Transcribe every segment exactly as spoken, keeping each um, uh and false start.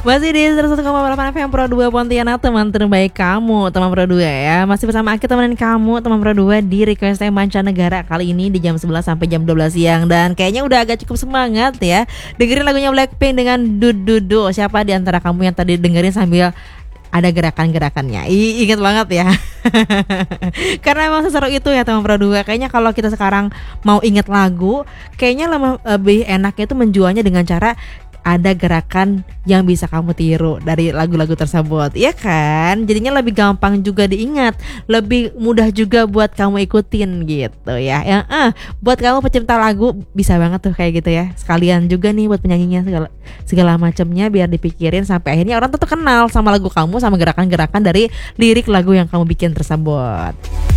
Masih di seratus satu koma delapan F M Pro dua Pontianak, teman terbaik kamu, teman Pro dua ya. Masih bersama aku temenin kamu, teman Pro dua di Request Time Mancanegara. Kali ini di jam sebelas sampai jam dua belas siang. Dan kayaknya udah agak cukup semangat ya dengerin lagunya Blackpink dengan Dududu. Siapa di antara kamu yang tadi dengerin sambil ada gerakan-gerakannya? I, ingat banget ya. Karena emang seseru itu ya teman Pro dua. Kayaknya kalau kita sekarang mau ingat lagu, kayaknya lebih enaknya itu menjualnya dengan cara ada gerakan yang bisa kamu tiru dari lagu-lagu tersebut, ya kan? Jadinya lebih gampang juga diingat, lebih mudah juga buat kamu ikutin gitu ya. Yang eh buat kamu pecinta lagu bisa banget tuh kayak gitu ya. Sekalian juga nih buat penyanyinya segala segala macamnya biar dipikirin sampai akhirnya orang tuh kenal sama lagu kamu, sama gerakan-gerakan dari lirik lagu yang kamu bikin tersebut.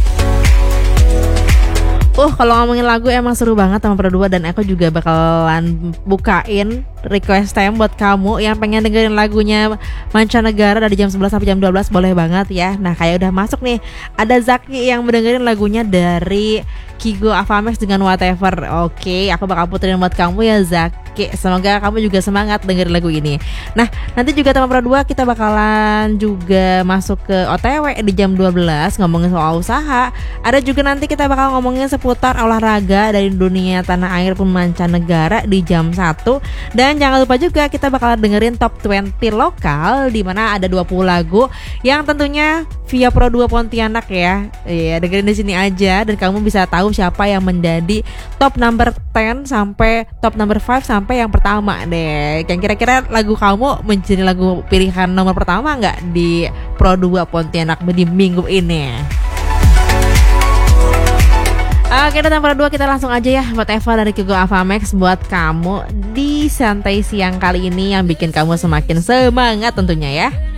Uh, kalau ngomongin lagu emang seru banget sama Pro dua, dan aku juga bakalan bukain request time buat kamu yang pengen dengerin lagunya Mancanegara dari jam sebelas sampai jam dua belas, boleh banget ya. Nah, kayak udah masuk nih, ada Zaki yang mendengerin lagunya dari Kygo Avamax dengan Whatever. Oke, aku bakal puterin buat kamu ya Zaki. Semoga kamu juga semangat dengerin lagu ini. Nah, nanti juga teman Pro dua kita bakalan juga masuk ke O T W di jam dua belas ngomongin soal usaha. Ada juga nanti kita bakal ngomongin seputar olahraga dari dunia tanah air pun mancanegara di jam satu. Dan jangan lupa juga kita bakal dengerin top dua puluh lokal, di mana ada dua puluh lagu yang tentunya via Pro dua Pontianak ya. Iya, dengerin di sini aja dan kamu bisa tahu siapa yang menjadi top number sepuluh sampai top number lima sampai yang pertama deh. Yang kira-kira lagu kamu menjadi lagu pilihan nomor pertama nggak di Pro dua Pontianak di minggu ini? Oke, dan Pro dua kita langsung aja ya buat Eva dari Kygo Avamax buat kamu di santai siang kali ini yang bikin kamu semakin semangat tentunya ya.